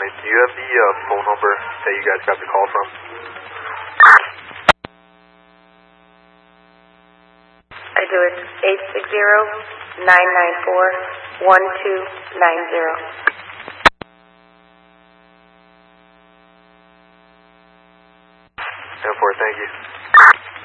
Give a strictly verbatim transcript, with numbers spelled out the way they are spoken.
twenty. Do you have the uh, phone number that you guys got the call from? I do. It's eight six zero, nine nine four, one two nine zero. ten four, thank you.